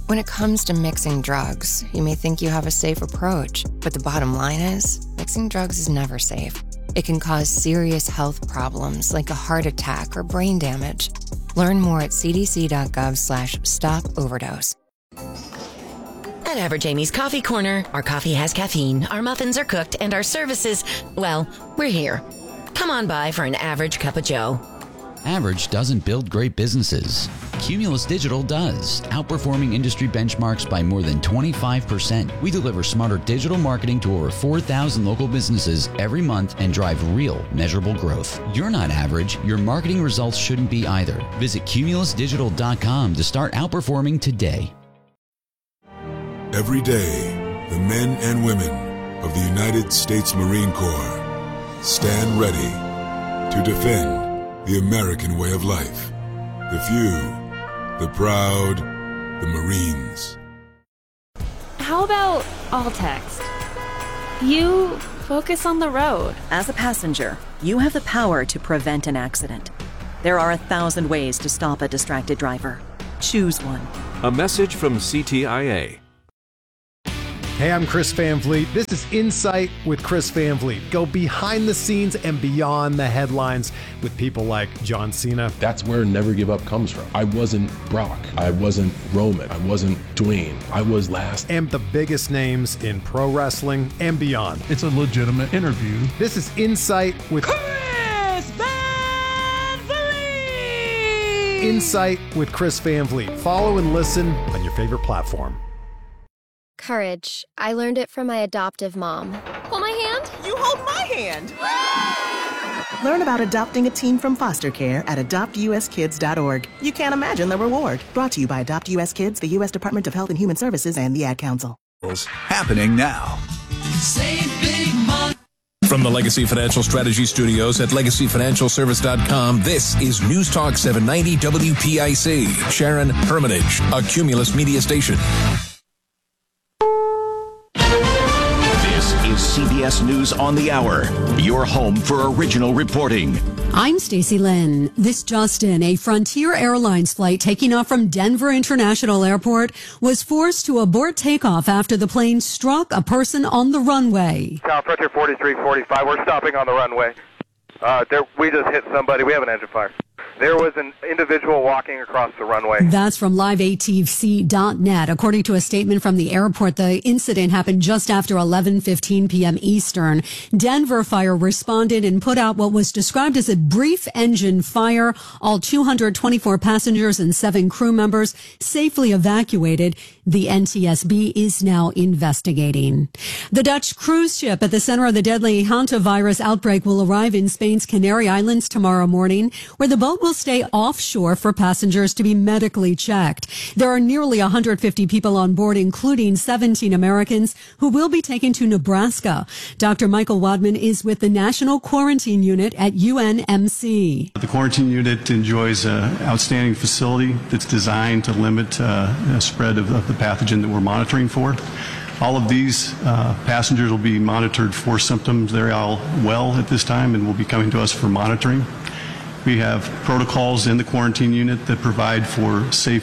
When it comes to mixing drugs, you may think you have a safe approach, but the bottom line is, mixing drugs is never safe. It can cause serious health problems like a heart attack or brain damage. Learn more at cdc.gov/stop-overdose. At Average Amy's Coffee Corner, our coffee has caffeine, our muffins are cooked, and our services, well, we're here. Come on by for an average cup of joe. Average doesn't build great businesses. Cumulus Digital does, outperforming industry benchmarks by more than 25%. We deliver smarter digital marketing to over 4,000 local businesses every month and drive real, measurable growth. You're not average. Your marketing results shouldn't be either. Visit cumulusdigital.com to start outperforming today. Every day, the men and women of the United States Marine Corps stand ready to defend the American way of life. The few, the proud, the Marines. How about all text? You focus on the road. As a passenger, you have the power to prevent an accident. There are 1,000 ways to stop a distracted driver. Choose one. A message from CTIA. Hey, I'm Chris Van Vliet. This is Insight with Chris Van Vliet. Go behind the scenes and beyond the headlines with people like John Cena. That's where Never Give Up comes from. I wasn't Brock. I wasn't Roman. I wasn't Dwayne. I was last. And the biggest names in pro wrestling and beyond. It's a legitimate interview. This is Insight with Chris Van Vliet. Insight with Chris Van Vliet. Follow and listen on your favorite platform. Courage. I learned it from my adoptive mom. Hold my hand. You hold my hand. Learn about adopting a teen from foster care at adoptuskids.org. You can't imagine the reward. Brought to you by Adopt US Kids, the U.S. Department of Health and Human Services, and the Ad Council. Happening now. Save big money. From the Legacy Financial Strategy Studios at LegacyFinancialService.com, this is News Talk 790 WPIC. Sharon Hermitage, a Cumulus Media station. CBS News on the Hour, your home for original reporting. I'm Stacey Lynn. This just in, a Frontier Airlines flight taking off from Denver International Airport was forced to abort takeoff after the plane struck a person on the runway. Frontier 4345, we're stopping on the runway. We just hit somebody. We have an engine fire. There was an individual walking across the runway. That's from liveatc.net. According to a statement from the airport, the incident happened just after 11:15 p.m. Eastern. Denver Fire responded and put out what was described as a brief engine fire. All 224 passengers and 7 crew members safely evacuated. The NTSB is now investigating. The Dutch cruise ship at the center of the deadly hantavirus outbreak will arrive in Spain's Canary Islands tomorrow morning, where the boat will stay offshore for passengers to be medically checked. There are nearly 150 people on board, including 17 Americans, who will be taken to Nebraska. Dr. Michael Wadman is with the National Quarantine Unit at UNMC. The quarantine unit enjoys an outstanding facility that's designed to limit spread of the pathogen that we're monitoring for. All of these passengers will be monitored for symptoms. They're all well at this time and will be coming to us for monitoring. We have protocols in the quarantine unit that provide for safe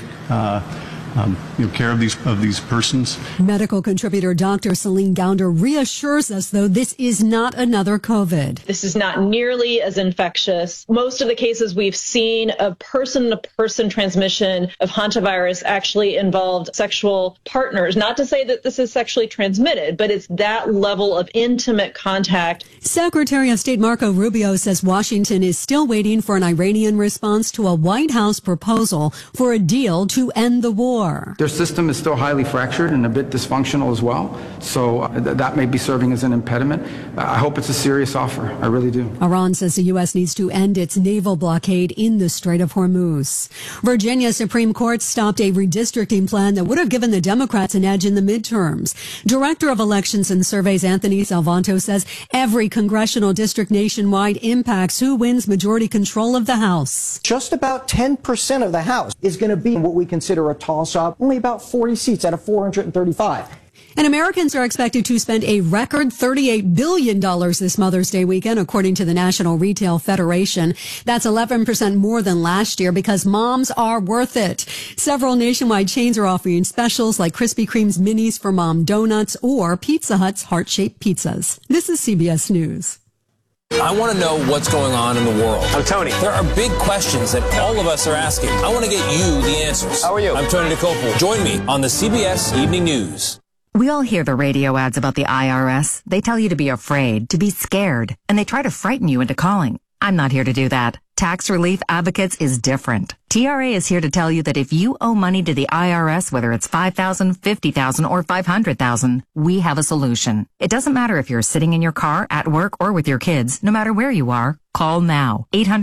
care of these persons. Medical contributor Dr. Celine Gounder reassures us, though, this is not another COVID. This is not nearly as infectious. Most of the cases we've seen of person-to-person transmission of hantavirus actually involved sexual partners. Not to say that this is sexually transmitted, but it's that level of intimate contact. Secretary of State Marco Rubio says Washington is still waiting for an Iranian response to a White House proposal for a deal to end the war. Their system is still highly fractured and a bit dysfunctional as well, so that may be serving as an impediment. I hope it's a serious offer. I really do. Iran says the U.S. needs to end its naval blockade in the Strait of Hormuz. Virginia Supreme Court stopped a redistricting plan that would have given the Democrats an edge in the midterms. Director of Elections and Surveys Anthony Salvanto says every congressional district nationwide impacts who wins majority control of the House. Just about 10% of the House is going to be what we consider a toss-up, only about 40 seats out of 435. And Americans are expected to spend a record $38 billion this Mother's Day weekend, according to the National Retail Federation. That's 11% more than last year because moms are worth it. Several nationwide chains are offering specials like Krispy Kreme's Minis for Mom Donuts or Pizza Hut's heart-shaped pizzas. This is CBS News. I want to know what's going on in the world. I'm Tony. There are big questions that all of us are asking. I want to get you the answers. How are you? I'm Tony DeCopel. Join me on the CBS Evening News. We all hear the radio ads about the IRS. They tell you to be afraid, to be scared, and they try to frighten you into calling. I'm not here to do that. Tax Relief Advocates is different. TRA is here to tell you that if you owe money to the IRS, whether it's $5,000, $50,000, or $500,000, we have a solution. It doesn't matter if you're sitting in your car, at work, or with your kids. No matter where you are, call now.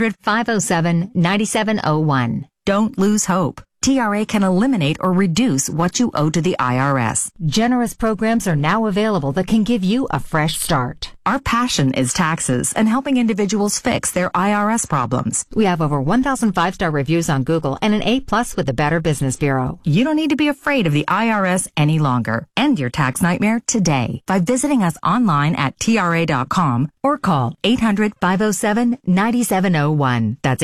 800-507-9701. Don't lose hope. TRA can eliminate or reduce what you owe to the IRS. Generous programs are now available that can give you a fresh start. Our passion is taxes and helping individuals fix their IRS problems. We have over 1,000 5-star reviews on Google and an A+ with the Better Business Bureau. You don't need to be afraid of the IRS any longer. End your tax nightmare today by visiting us online at TRA.com or call 800-507-9701. That's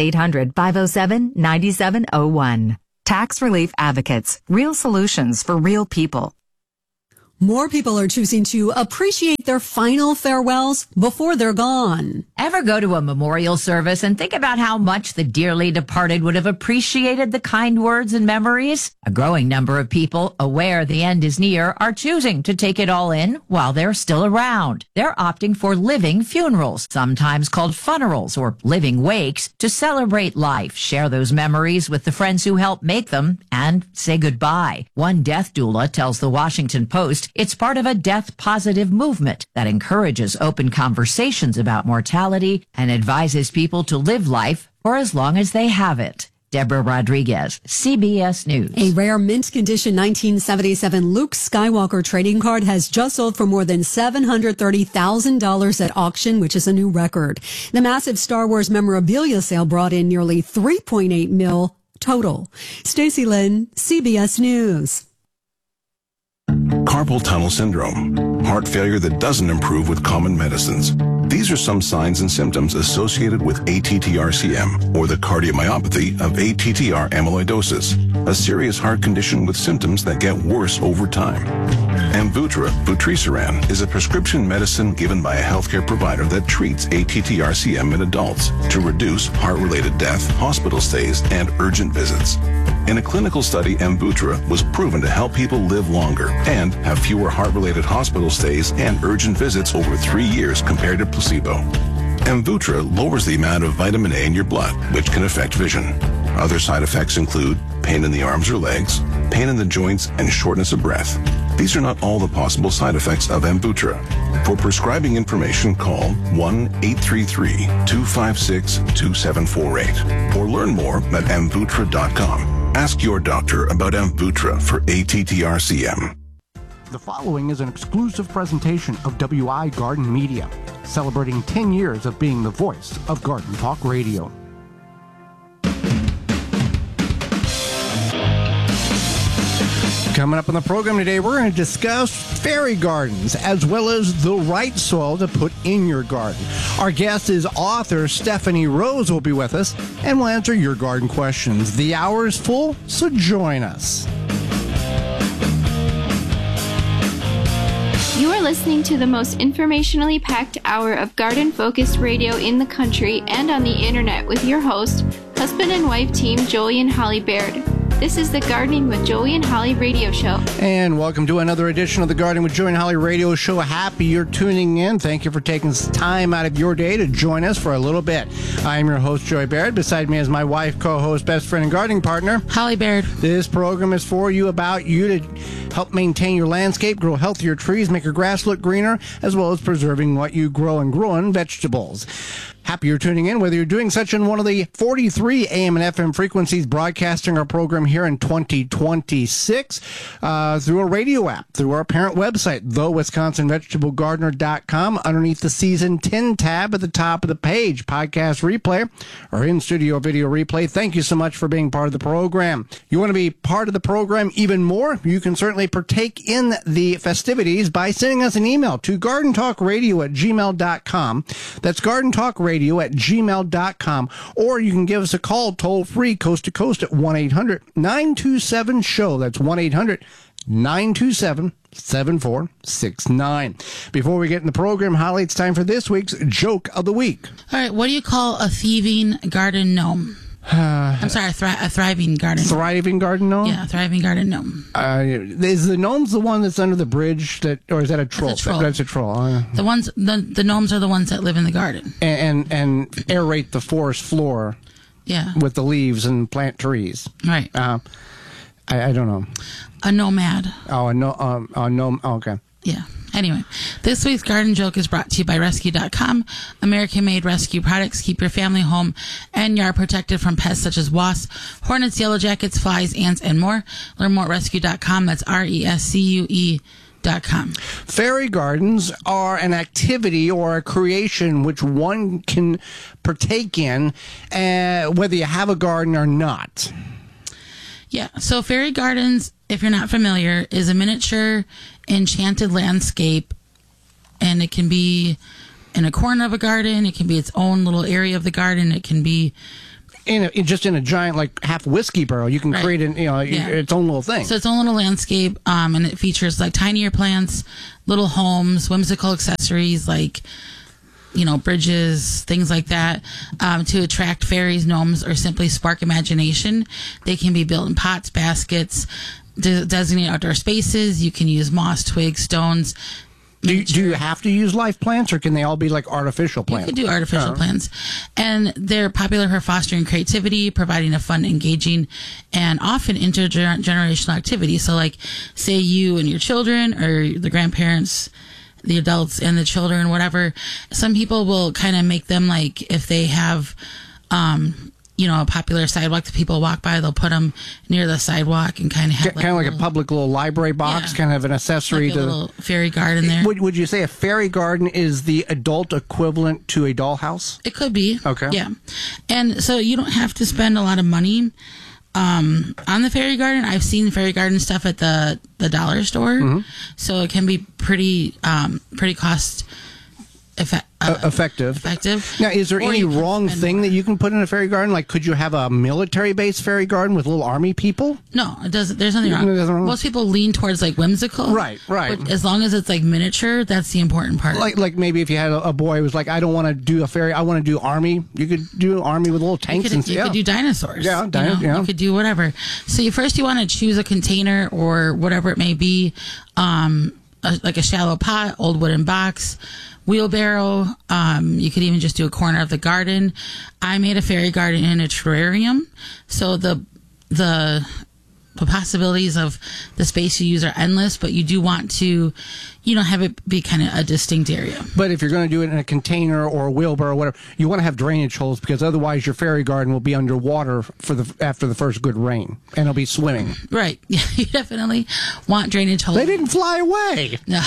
800-507-9701. Tax Relief Advocates. Real solutions for real people. More people are choosing to appreciate their final farewells before they're gone. Ever go to a memorial service and think about how much the dearly departed would have appreciated the kind words and memories? A growing number of people, aware the end is near, are choosing to take it all in while they're still around. They're opting for living funerals, sometimes called funerals or living wakes, to celebrate life, share those memories with the friends who helped make them, and say goodbye. One death doula tells the Washington Post it's part of a death-positive movement that encourages open conversations about mortality and advises people to live life for as long as they have it. Deborah Rodriguez, CBS News. A rare mint condition 1977 Luke Skywalker trading card has just sold for more than $730,000 at auction, which is a new record. The massive Star Wars memorabilia sale brought in nearly $3.8 million total. Stacey Lynn, CBS News. Carpal tunnel syndrome, heart failure that doesn't improve with common medicines. These are some signs and symptoms associated with ATTR-CM, or the cardiomyopathy of ATTR amyloidosis, a serious heart condition with symptoms that get worse over time. Amvuttra, vutrisiran, is a prescription medicine given by a healthcare provider that treats ATTR-CM in adults to reduce heart-related death, hospital stays, and urgent visits. In a clinical study, Amvuttra was proven to help people live longer and have fewer heart-related hospital stays and urgent visits over 3 years compared to placebo. Amvuttra lowers the amount of vitamin A in your blood, which can affect vision. Other side effects include pain in the arms or legs, pain in the joints, and shortness of breath. These are not all the possible side effects of Amvuttra. For prescribing information, call 1-833-256-2748 or learn more at amvuttra.com. Ask your doctor about Amvuttra for ATTR-CM. The following is an exclusive presentation of WI Garden Media, celebrating 10 years of being the voice of Garden Talk Radio. Coming up on the program today, we're going to discuss fairy gardens as well as the right soil to put in your garden. Our guest is author Stephanie Rose will be with us, and we'll answer your garden questions. The hour is full, so join us. You are listening to the most informationally packed hour of garden-focused radio in the country and on the internet with your host, husband and wife team Joey and Holly Baird. This is the Gardening with Joey and Holly radio show. And welcome to another edition of the Gardening with Joey and Holly radio show. Happy you're tuning in. Thank you for taking time out of your day to join us for a little bit. I am your host, Joey Baird. Beside me is my wife, co-host, best friend, and gardening partner, Holly Baird. This program is for you, about you, to help maintain your landscape, grow healthier trees, make your grass look greener, as well as preserving what you grow and growing vegetables. Happy you're tuning in, whether you're doing such in one of the 43 AM and FM frequencies broadcasting our program here in 2026 through a radio app, through our parent website, thewisconsinvegetablegardener.com, underneath the Season 10 tab at the top of the page, podcast replay or in-studio video replay. Thank you so much for being part of the program. You want to be part of the program even more? You can certainly partake in the festivities by sending us an email to gardentalkradio@gmail.com. That's gardentalkradio@gmail.com, or you can give us a call toll free coast to coast at 1-800-927-SHOW. That's 1-800-927-7469. Before we get in the program, Holly, it's time for this week's joke of the week. All right, what do you call a thieving garden gnome? I'm sorry, a thriving garden gnome. Thriving garden gnome? Yeah, thriving garden gnome. Is the gnomes the one that's under the bridge, or is that a troll? That's a troll. That's a troll. The gnomes are the ones that live in the garden. And aerate the forest floor. Yeah. With the leaves and plant trees. Right. I don't know. A nomad. Oh, a gnome. Oh, okay. Yeah. Anyway, this week's garden joke is brought to you by Rescue.com. American-made rescue products keep your family home and yard protected from pests such as wasps, hornets, yellow jackets, flies, ants, and more. Learn more at Rescue.com. That's RESCUE.com. Fairy gardens are an activity or a creation which one can partake in, whether you have a garden or not. Yeah, so fairy gardens, if you're not familiar, is a miniature enchanted landscape, and it can be in a corner of a garden, it can be its own little area of the garden, it can be just in a giant, like, half whiskey barrel. You can create its own little thing. So its own little landscape, and it features like tinier plants, little homes, whimsical accessories like, bridges, things like that, to attract fairies, gnomes, or simply spark imagination. They can be built in pots, baskets, designate outdoor spaces. You can use moss, twigs, stones. Do you have to use live plants, or can they all be like artificial plants? You can do artificial plants. And they're popular for fostering creativity, providing a fun, engaging, and often intergenerational activity. So like, say you and your children, or the grandparents, the adults and the children, whatever. Some people will kind of make them like, if they have, a popular sidewalk that people walk by, they'll put them near the sidewalk and kind of have like a public little library box, kind of an accessory like to a little fairy garden there. Would you say a fairy garden is the adult equivalent to a dollhouse? It could be. Okay. Yeah. And so you don't have to spend a lot of money on the fairy garden. I've seen fairy garden stuff at the dollar store, so it can be pretty cost effective. Now, is there any wrong thing that you can put in a fairy garden? Like, could you have a military-based fairy garden with little army people? No, it doesn't. There's nothing wrong. Most people lean towards like whimsical, right. But as long as it's like miniature, that's the important part. Like maybe if you had a boy who was like, I don't want to do a fairy, I want to do army. You could do army with little tanks and stuff. You could do dinosaurs. Yeah, You could do whatever. So you want to choose a container or whatever it may be, like a shallow pot, old wooden box, wheelbarrow. You could even just do a corner of the garden. I made a fairy garden in a terrarium, so the possibilities of the space you use are endless, but you do want to, have it be kind of a distinct area. But if you're going to do it in a container or a wheelbarrow or whatever, you want to have drainage holes, because otherwise your fairy garden will be underwater after the first good rain, and it'll be swimming. Right. Yeah, you definitely want drainage holes. They didn't fly away. No.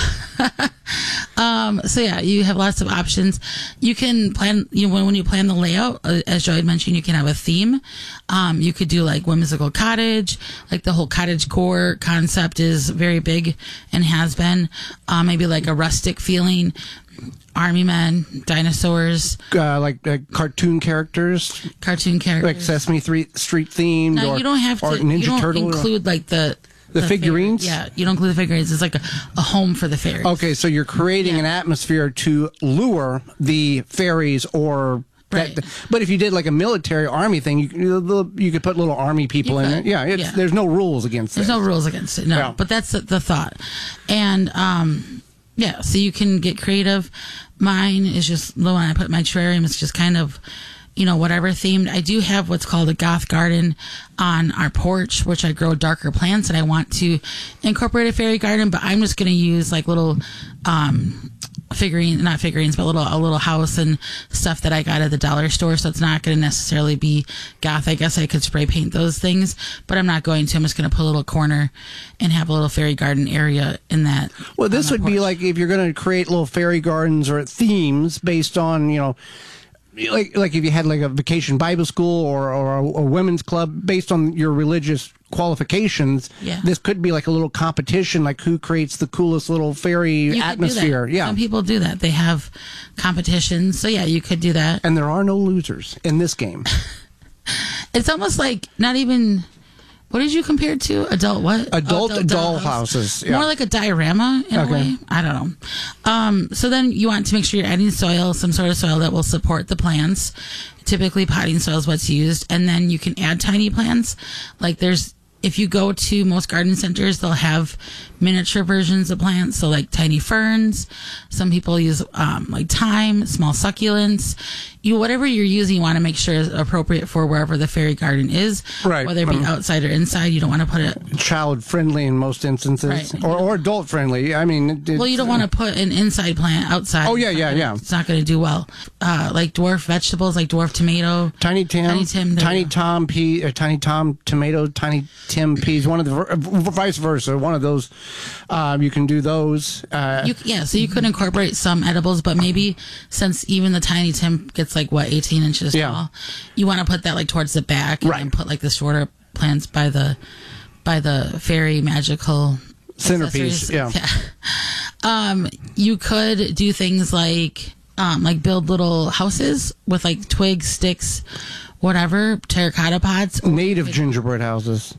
So yeah, you have lots of options. You can plan, when you plan the layout, as Joy had mentioned, you can have a theme. You could do like whimsical cottage, like the whole cottage core concept is very big and has been. Maybe like a rustic feeling, army men, dinosaurs, like cartoon characters, like Sesame Street themed. No, or, you don't have to. Or Ninja you don't Turtle. Include like the figurines. Yeah, you don't include the figurines. It's like a home for the fairies. Okay, so you're creating an atmosphere to lure the fairies or. Right. But if you did like a military army thing, you could put little army people in it. Yeah, there's no rules against it. There's no rules against it. No, yeah. But that's the thought. And so you can get creative. Mine is just the one I put in my terrarium. It's just kind of, whatever themed. I do have what's called a goth garden on our porch, which I grow darker plants, and I want to incorporate a fairy garden, but I'm just going to use like little not figurines, but a little house and stuff that I got at the dollar store. So it's not going to necessarily be goth. I guess I could spray paint those things, but I'm not going to. I'm just going to put a little corner and have a little fairy garden area in that. Well, this would be like if you're going to create little fairy gardens or themes based on, like if you had like a vacation Bible school or a women's club based on your religious qualifications. Yeah. This could be like a little competition, like who creates the coolest little fairy atmosphere. Yeah. Some people do that. They have competitions. So yeah, you could do that. And there are no losers in this game. It's almost like not even, what did you compare it to? Adult what? Adult doll houses. Yeah. More like a diorama in a way. I don't know. So then you want to make sure you're adding soil, some sort of soil that will support the plants. Typically potting soil is what's used. And then you can add tiny plants. Like if you go to most garden centers, they'll have miniature versions of plants. So like tiny ferns. Some people use like thyme, small succulents. Whatever you're using, you want to make sure is appropriate for wherever the fairy garden is. Right. Whether it be outside or inside, you don't want to put it child friendly in most instances, right. or adult friendly. I mean, well, you don't want to put an inside plant outside. Oh yeah. It's not going to do well. Like dwarf vegetables, like dwarf tomato, tiny Tom tomato, tiny Tim peas. One of the vice versa. One of those, you can do those. So you could incorporate some edibles, but maybe since even the tiny Tim gets like 18 inches tall, you want to put that like towards the back, and put like the shorter plants by the fairy magical centerpiece. Yeah. You could do things like build little houses with like twigs, sticks, whatever, terracotta pots, native gingerbread houses.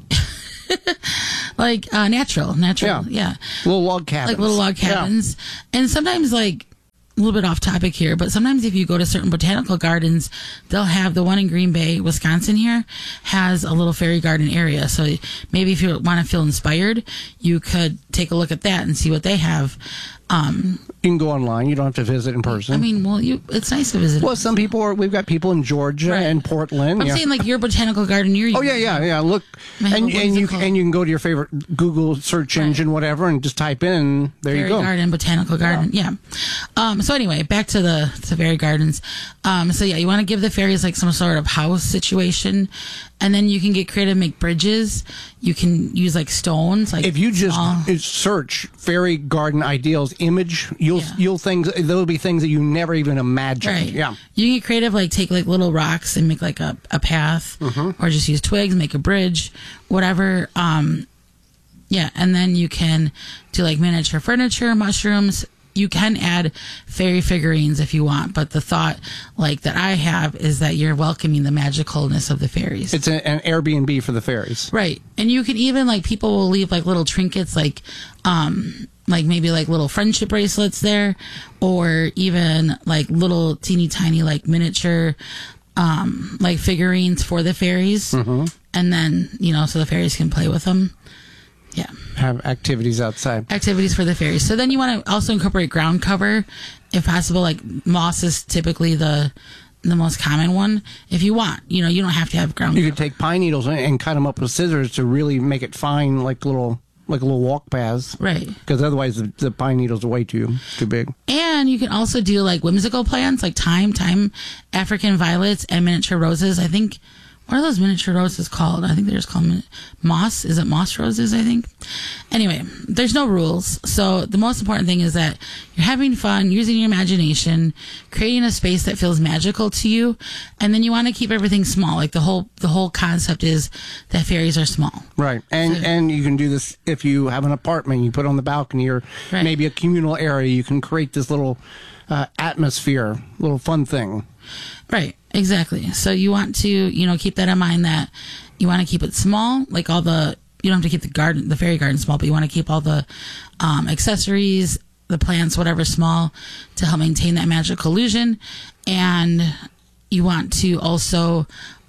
Like natural, yeah. Little log cabins. Like little log cabins. Yeah. And sometimes like a little bit off topic here, but sometimes if you go to certain botanical gardens, they'll have the one in Green Bay, Wisconsin here, has a little fairy garden area. So maybe if you want to feel inspired, you could take a look at that and see what they have. You can go online. You don't have to visit in person. I mean, it's nice to visit. Well, some people we've got people in Georgia and Portland. I'm saying like your botanical garden near you. Oh yeah. Look, and you can go to your favorite Google search engine, whatever, and just type in. There fairy you go. Garden, botanical garden. Yeah. So anyway, back to the fairy gardens. So yeah, you want to give the fairies like some sort of house situation, and then you can get creative, make bridges. You can use like stones. Like if you just search fairy garden ideals image, there'll be things that you never even imagined. Right. Yeah. You can get creative, like take like little rocks and make like a path, or just use twigs, make a bridge, whatever. And then you can do like miniature furniture, mushrooms. You can add fairy figurines if you want, but the thought like that I have is that you're welcoming the magicalness of the fairies. It's an Airbnb for the fairies. Right. And you can even like people will leave like little trinkets like maybe like little friendship bracelets there, or even like little teeny tiny like miniature like figurines for the fairies. And then, so the fairies can play with them. Yeah. Have activities outside. Activities for the fairies. So then you want to also incorporate ground cover, if possible. Like moss is typically the most common one. If you want, you don't have to have ground cover. You could take pine needles and cut them up with scissors to really make it fine, like little walk paths. Right. Because otherwise the pine needles are way too big. And you can also do like whimsical plants like thyme, African violets, and miniature roses. I think, what are those miniature roses called? I think they're just called moss. Is it moss roses, I think? Anyway, there's no rules. So the most important thing is that you're having fun, using your imagination, creating a space that feels magical to you. And then you want to keep everything small. Like the whole concept is that fairies are small. Right. And you can do this if you have an apartment, you put on the balcony, or maybe a communal area. You can create this little atmosphere, little fun thing. Right, exactly. So you want to, keep that in mind, that you want to keep it small, like you don't have to keep the fairy garden small, but you want to keep all the accessories, the plants, whatever, small to help maintain that magical illusion. And you want to also,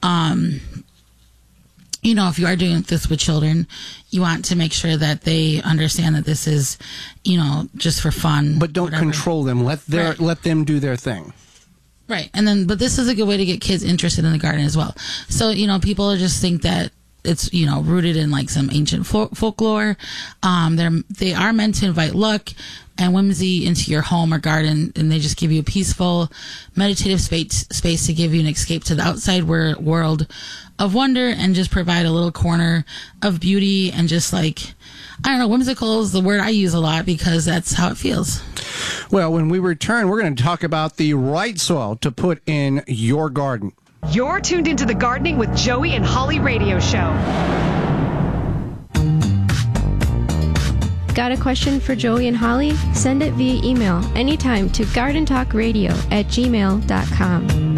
if you are doing this with children, you want to make sure that they understand that this is, just for fun. But don't control them. Let them do their thing. Right. And then, but this is a good way to get kids interested in the garden as well. So, people just think that it's, rooted in like some ancient folklore. They are meant to invite luck. and whimsy into your home or garden, and they just give you a peaceful, meditative space to give you an escape to the outside world of wonder, and just provide a little corner of beauty and just like, I don't know, whimsical is the word I use a lot because that's how it feels. Well, when we return, we're going to talk about the right soil to put in your garden. You're tuned into the Gardening with Joey and Holly radio show. Got a question for Joey and Holly? Send it via email anytime to gardentalkradio@gmail.com.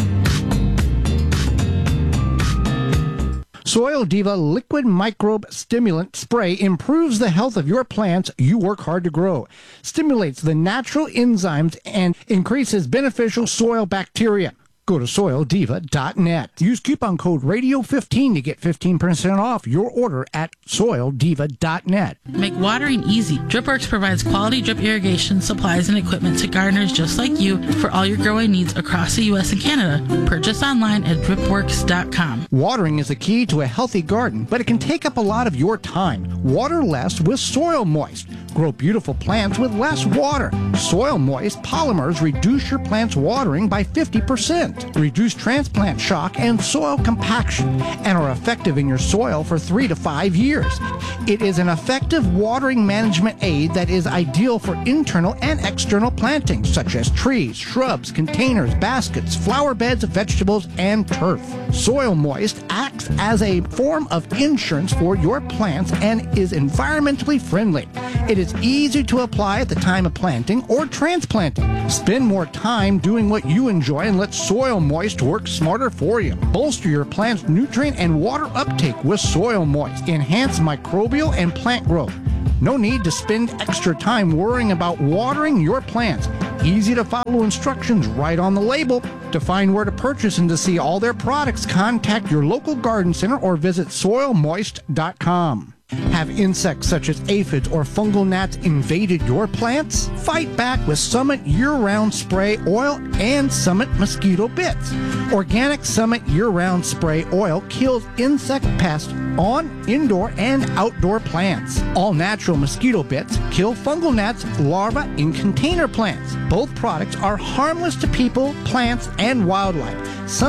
Soil Diva Liquid Microbe Stimulant Spray improves the health of your plants you work hard to grow, stimulates the natural enzymes, and increases beneficial soil bacteria. Go to soildiva.net. Use coupon code RADIO15 to get 15% off your order at soildiva.net. Make watering easy. DripWorks provides quality drip irrigation supplies and equipment to gardeners just like you for all your growing needs across the U.S. and Canada. Purchase online at dripworks.com. Watering is the key to a healthy garden, but it can take up a lot of your time. Water less with Soil Moist. Grow beautiful plants with less water. Soil Moist polymers reduce your plant's watering by 50%. Reduce transplant shock and soil compaction, and are effective in your soil for 3 to 5 years. It is an effective watering management aid that is ideal for internal and external plantings, such as trees, shrubs, containers, baskets, flower beds, vegetables, and turf. Soil Moist acts as a form of insurance for your plants and is environmentally friendly. It is easy to apply at the time of planting or transplanting. Spend more time doing what you enjoy and let Soil Moist work smarter for you. Bolster your plant's nutrient and water uptake with Soil Moist. Enhance microbial and plant growth. No need to spend extra time worrying about watering your plants. Easy to follow instructions right on the label. To find where to purchase and to see all their products, contact your local garden center or visit soilmoist.com. Have insects such as aphids or fungal gnats invaded your plants? Fight back with Summit Year-Round Spray Oil and Summit Mosquito Bits. Organic Summit Year-Round Spray Oil kills insect pests on indoor and outdoor plants. All natural mosquito bits kill fungal gnats larvae in container plants. Both products are harmless to people, plants, and wildlife.